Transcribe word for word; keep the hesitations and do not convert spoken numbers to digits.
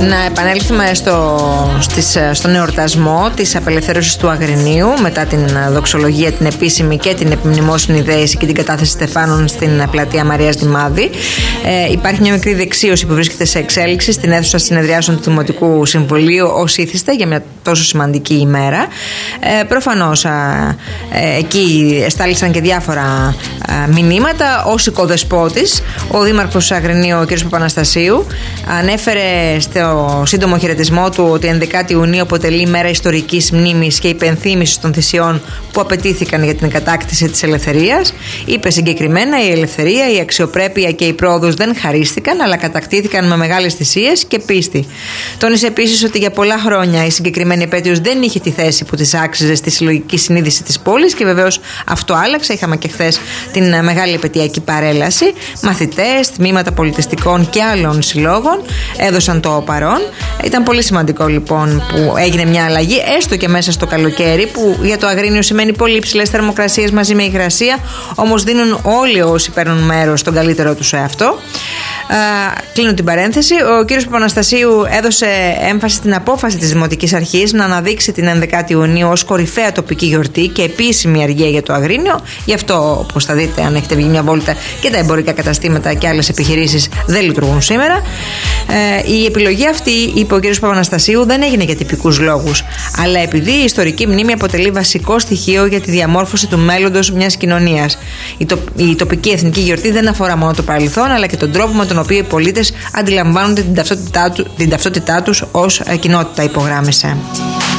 Να επανέλθουμε στο, στις, στον εορτασμό της απελευθέρωσης του Αγρινίου μετά την δοξολογία, την επίσημη και την επιμνημόσυνη δέηση και την κατάθεση στεφάνων στην πλατεία Μαρίας Δημάδη. Ε, υπάρχει μια μικρή δεξίωση που βρίσκεται σε εξέλιξη στην αίθουσα συνεδριάσεων του Δημοτικού Συμβουλίου ως ήθιστε για μια τόσο σημαντική ημέρα. Ε, προφανώς ε, εκεί εστάλησαν και διάφορα α, μηνύματα. Ως οικοδεσπότης, ο Δήμαρχος Αγρινίου, ο κ. Παπαναστασίου, ανέφερε στο σύντομο χαιρετισμό του ότι ενδεκάτη Ιουνίου αποτελεί μέρα ιστορικής μνήμης και υπενθύμησης των θυσιών που απαιτήθηκαν για την κατάκτηση της ελευθερίας. Είπε συγκεκριμένα: η ελευθερία, η αξιοπρέπεια και η πρόοδος δεν χαρίστηκαν, αλλά κατακτήθηκαν με μεγάλες θυσίες και πίστη. Τόνισε επίσης ότι για πολλά χρόνια η συγκεκριμένη επέτειος δεν είχε τη θέση που της άξιζε στη συλλογική συνείδηση της πόλης και βεβαίως αυτό άλλαξε. Είχαμε και χθες την μεγάλη επαιτειακή παρέλαση. Μαθητές, τμήματα πολιτιστικών και άλλων συλλόγων έδωσαν το παρόν. Ήταν πολύ σημαντικό λοιπόν που έγινε μια αλλαγή, έστω και μέσα στο καλοκαίρι, που για το Αγρίνιο σημαίνει πολύ υψηλές θερμοκρασίες μαζί με υγρασία. Όμως δίνουν όλοι όσοι παίρνουν μέρος στον καλύτερό τους εαυτό. Uh, κλείνω την παρένθεση. Ο κύριος Παπαναστασίου έδωσε έμφαση στην απόφαση της Δημοτικής Αρχής να αναδείξει την ενδεκάτη Ιουνίου ως κορυφαία τοπική γιορτή και επίσημη αργία για το Αγρίνιο. Γι' αυτό, όπως θα δείτε, αν έχετε βγει μια βόλτα, και τα εμπορικά καταστήματα και άλλες επιχειρήσεις δεν λειτουργούν σήμερα. Uh, η επιλογή αυτή, είπε ο κύριος Παπαναστασίου, δεν έγινε για τυπικούς λόγους, αλλά επειδή η ιστορική μνήμη αποτελεί βασικό στοιχείο για τη διαμόρφωση του μέλλοντος μιας κοινωνίας. Η, το, η τοπική εθνική γιορτή δεν αφορά μόνο το παρελθόν, αλλά και τον τρόπο με τον οποίο οι πολίτες αντιλαμβάνονται την ταυτότητά, του, την ταυτότητά τους ως κοινότητα, υπογράμμισε.